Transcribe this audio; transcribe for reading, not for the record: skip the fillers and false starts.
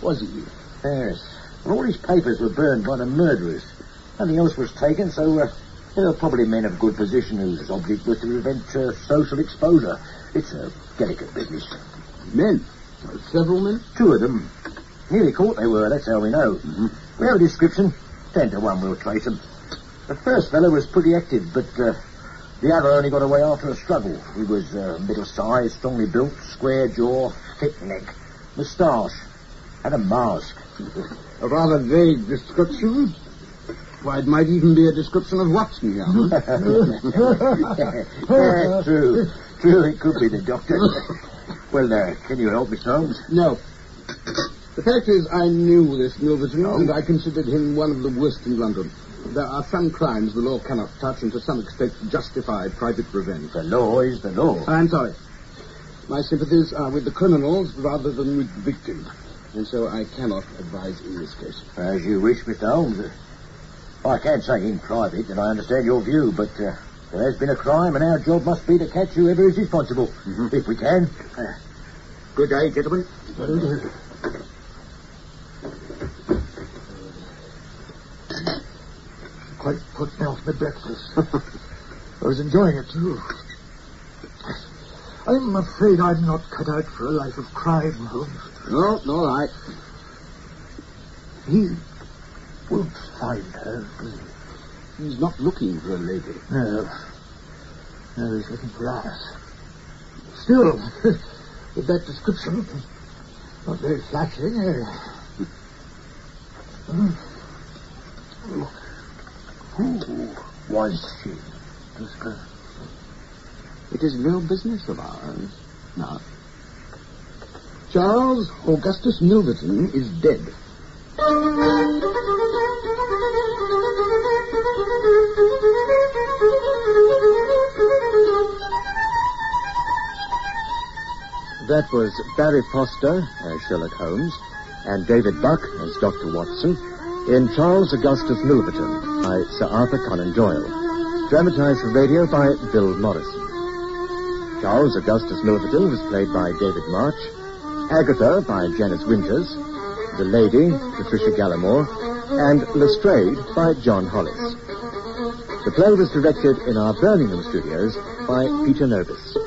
was he? Yes. Well, all his papers were burned by the murderers. Nothing else was taken, so they were probably men of good position whose object was to prevent social exposure. It's a delicate business. Men? Several men? 2 of them. Nearly caught they were, that's how we know. Mm-hmm. We have a description. 10 to 1 we'll trace them. The first fellow was pretty active, but the other only got away after a struggle. He was middle-sized, strongly built, square jaw, thick neck, moustache, and a mask. A rather vague description. Why, it might even be a description of Watson here. Yeah, true. True, it could be the doctor. Well, can you help, Mr. Holmes? No. The fact is, I knew this Milverton, and I considered him one of the worst in London. There are some crimes the law cannot touch and to some extent justify private revenge. The law is the law. I'm sorry. My sympathies are with the criminals rather than with the victim. And so I cannot advise in this case. As you wish, Mr. Holmes. I can't say in private that I understand your view, but there has been a crime, and our job must be to catch whoever is responsible, if we can. Good day, gentlemen. Quite put me off my breakfast. I was enjoying it, too. I'm afraid I'm not cut out for a life of crime, Holmes. No, all right. He won't find her, will he? He's not looking for a lady. No. No, he's looking for us. Still, with that description, not very flattering, Who was she, this girl? It is no business of ours. Now, Charles Augustus Milverton is dead. That was Barry Foster as Sherlock Holmes and David Buck as Dr. Watson in Charles Augustus Milverton by Sir Arthur Conan Doyle, dramatized for radio by Bill Morrison. Charles Augustus Milverton was played by David March, Agatha by Janice Winters, the Lady, Patricia Gallimore, and Lestrade by John Hollis. The play was directed in our Birmingham studios by Peter Novus.